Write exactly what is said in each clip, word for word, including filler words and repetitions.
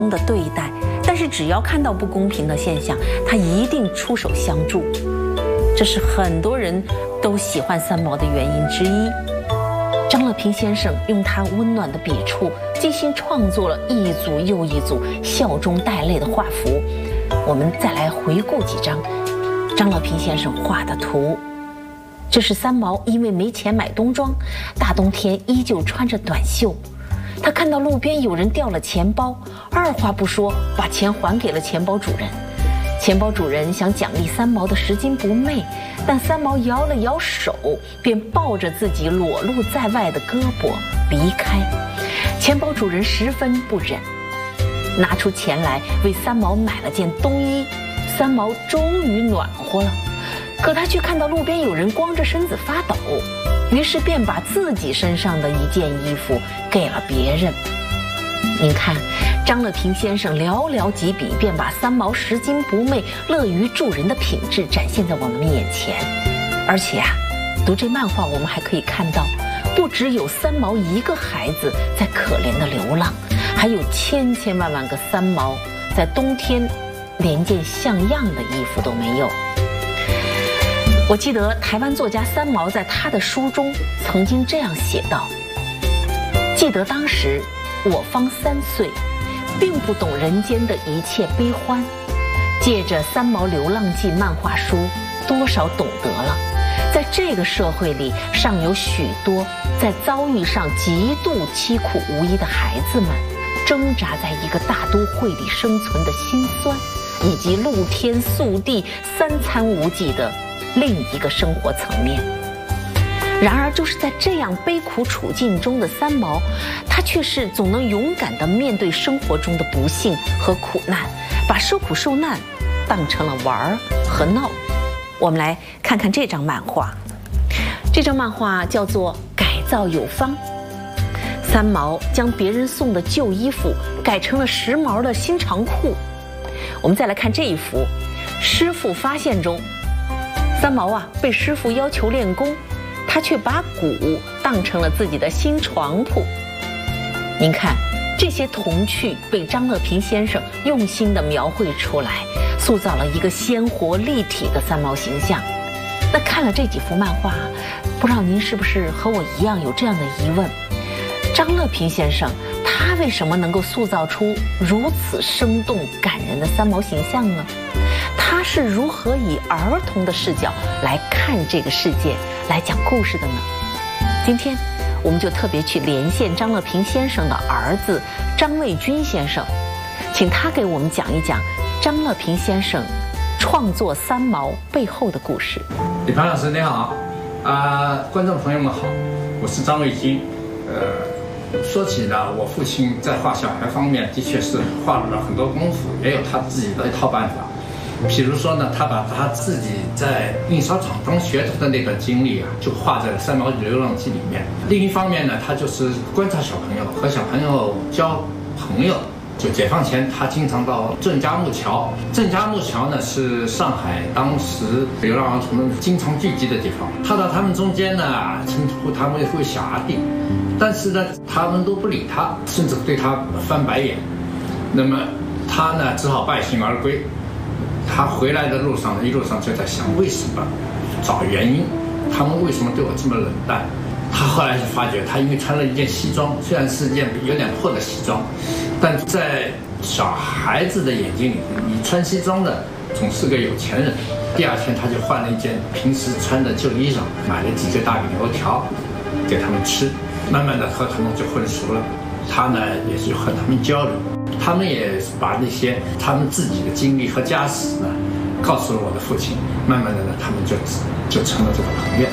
的对待，但是只要看到不公平的现象，他一定出手相助。这是很多人都喜欢三毛的原因之一。张乐平先生用他温暖的笔触，精心创作了一组又一组笑中带泪的画幅。我们再来回顾几张张乐平先生画的图。这是三毛因为没钱买冬装，大冬天依旧穿着短袖。他看到路边有人掉了钱包，二话不说把钱还给了钱包主人。钱包主人想奖励三毛的拾金不昧，但三毛摇了摇手，便抱着自己裸露在外的胳膊离开。钱包主人十分不忍，拿出钱来为三毛买了件冬衣。三毛终于暖和了，可他却看到路边有人光着身子发抖，于是便把自己身上的一件衣服给了别人。您看，张乐平先生寥寥几笔便把三毛拾金不昧、乐于助人的品质展现在我们眼前。而且啊，读这漫画我们还可以看到，不只有三毛一个孩子在可怜的流浪，还有千千万万个三毛在冬天连件像样的衣服都没有。我记得台湾作家三毛在他的书中曾经这样写道：记得当时我方三岁，并不懂人间的一切悲欢，借着《三毛流浪记》漫画书，多少懂得了，在这个社会里，尚有许多在遭遇上极度凄苦无依的孩子们，挣扎在一个大都会里生存的辛酸，以及露天宿地、三餐无济的另一个生活层面。然而，就是在这样悲苦处境中的三毛，他却是总能勇敢地面对生活中的不幸和苦难，把受苦受难当成了玩儿和闹。我们来看看这张漫画，这张漫画叫做《改造有方》。三毛将别人送的旧衣服改成了时髦的新长裤。我们再来看这一幅，师傅发现中，三毛啊被师傅要求练功，他却把鼓当成了自己的新床铺。您看，这些童趣被张乐平先生用心地描绘出来，塑造了一个鲜活立体的三毛形象。那看了这几幅漫画，不知道您是不是和我一样有这样的疑问：张乐平先生他为什么能够塑造出如此生动感人的三毛形象呢？他是如何以儿童的视角来看这个世界，来讲故事的呢？今天我们就特别去连线张乐平先生的儿子张卫军先生，请他给我们讲一讲张乐平先生创作三毛背后的故事。 李凡老师你好，啊、呃，观众朋友们好，我是张卫军。呃，说起呢，我父亲在画小孩方面的确是花了很多功夫，也有他自己的一套办法。比如说呢，他把他自己在印刷厂当学徒的那段经历啊，就画在了《三毛流浪记》里面。另一方面呢，他就是观察小朋友，和小朋友交朋友。就解放前，他经常到郑家木桥。郑家木桥呢，是上海当时流浪儿童们经常聚集的地方。他到他们中间呢，称呼他们为小阿弟，但是呢，他们都不理他，甚至对他翻白眼。那么他呢，只好败兴而归。他回来的路上呢，一路上就在想为什么，找原因，他们为什么对我这么冷淡？他后来就发觉，他因为穿了一件西装，虽然是一件有点破的西装，但在小孩子的眼睛里，你穿西装的总是个有钱人。第二天他就换了一件平时穿的旧衣裳，买了几个大饼油条给他们吃，慢慢的和他们就混熟了。他呢也是和他们交流，他们也把那些他们自己的经历和家史呢告诉了我的父亲，慢慢的呢他们就就成了这个朋友。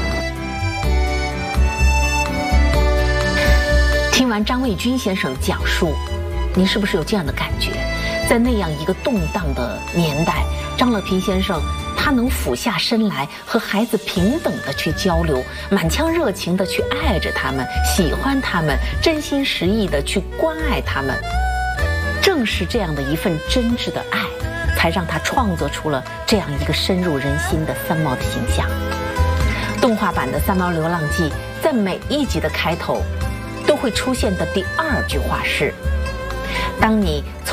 听完张卫军先生讲述，您是不是有这样的感觉？在那样一个动荡的年代，张乐平先生他能俯下身来和孩子平等的去交流，满腔热情的去爱着他们，喜欢他们，真心实意的去关爱他们。正是这样的一份真挚的爱，才让他创作出了这样一个深入人心的三毛的形象。动画版的《三毛流浪记》在每一集的开头都会出现的第二句话是：当你从